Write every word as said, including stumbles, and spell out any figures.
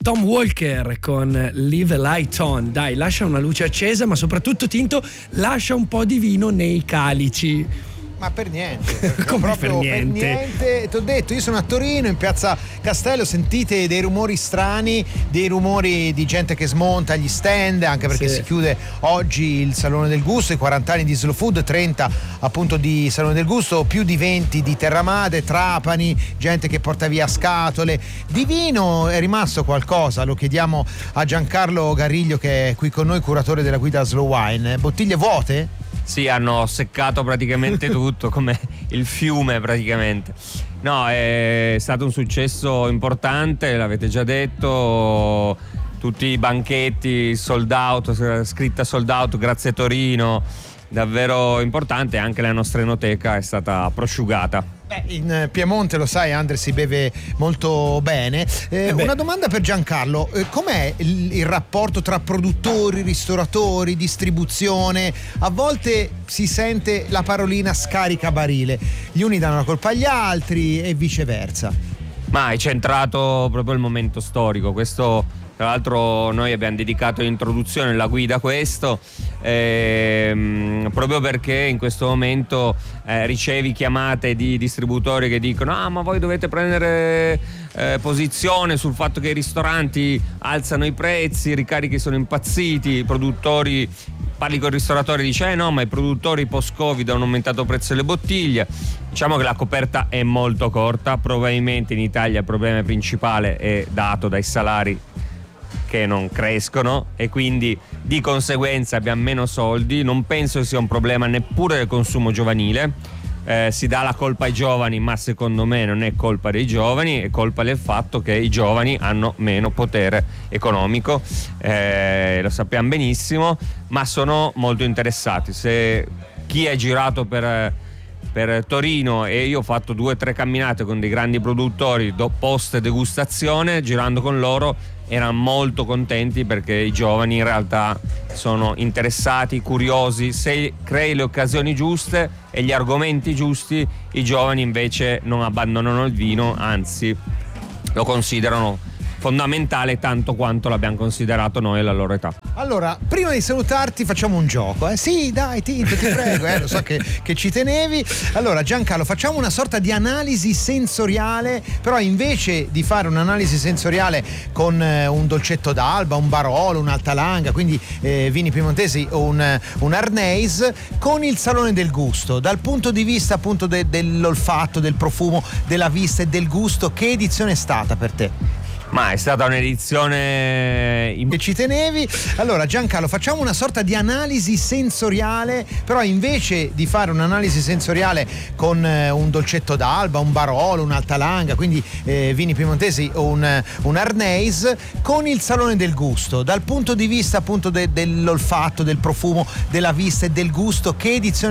Tom Walker con Leave a Light On. Dai, lascia una luce accesa, ma soprattutto, Tinto, lascia un po' di vino nei calici. Ma per niente, come proprio per niente? Per niente. Ti ho detto, io sono a Torino, in piazza Castello, sentite dei rumori strani, dei rumori di gente che smonta gli stand, anche perché sì. si chiude oggi il Salone del Gusto, i quaranta anni di Slow Food, trenta appunto di Salone del Gusto, più di venti di Terramade, Trapani, gente che porta via scatole. Di vino è rimasto qualcosa? Lo chiediamo a Giancarlo Garriglio, che è qui con noi, curatore della guida Slow Wine. Bottiglie vuote? Sì, hanno seccato praticamente tutto, come il fiume praticamente. No, è stato un successo importante, l'avete già detto, tutti i banchetti sold out, scritta sold out, grazie Torino, davvero importante, anche la nostra enoteca è stata prosciugata. Beh, in Piemonte, lo sai, Andre, si beve molto bene. Eh, Eh una domanda per Giancarlo: eh, com'è il, il rapporto tra produttori, ristoratori, distribuzione? A volte si sente la parolina scaricabarile, gli uni danno la colpa agli altri e viceversa. Ma è centrato proprio il momento storico, questo tra l'altro noi abbiamo dedicato l'introduzione, la guida a questo, ehm, proprio perché in questo momento eh, ricevi chiamate di distributori che dicono ah ma voi dovete prendere eh, posizione sul fatto che i ristoranti alzano i prezzi, i ricarichi sono impazziti, i produttori, parli con il ristoratore e dice eh no ma i produttori post-Covid hanno aumentato il prezzo delle bottiglie. Diciamo che la coperta è molto corta, probabilmente in Italia il problema principale è dato dai salari che non crescono e quindi di conseguenza abbiamo meno soldi. Non penso sia un problema neppure del consumo giovanile, eh, si dà la colpa ai giovani, ma secondo me non è colpa dei giovani, è colpa del fatto che i giovani hanno meno potere economico, eh, lo sappiamo benissimo, ma sono molto interessati. Se chi è girato per per Torino, e io ho fatto due o tre camminate con dei grandi produttori do, post degustazione, girando con loro erano molto contenti perché i giovani in realtà sono interessati, curiosi, se crei le occasioni giuste e gli argomenti giusti i giovani invece non abbandonano il vino, anzi lo considerano fondamentale tanto quanto l'abbiamo considerato noi alla loro età. Allora, prima di salutarti facciamo un gioco, eh? Sì, dai, Tinto, ti prego, eh? Lo so che, che ci tenevi. Allora, Giancarlo, facciamo una sorta di analisi sensoriale, però invece di fare un'analisi sensoriale con eh, un dolcetto d'alba, un Barolo, un'Altalanga, quindi eh, vini piemontesi o un, un Arneis, con il Salone del Gusto, dal punto di vista appunto de, dell'olfatto, del profumo, della vista e del gusto, che edizione è stata per te? Ma è stata un'edizione in... che ci tenevi. Allora, Giancarlo, facciamo una sorta di analisi sensoriale, però invece di fare un'analisi sensoriale con eh, un dolcetto d'alba, un Barolo, un'Altalanga, quindi eh, vini piemontesi o un, un Arneis, con il Salone del Gusto, dal punto di vista appunto de, dell'olfatto, del profumo, della vista e del gusto, che edizione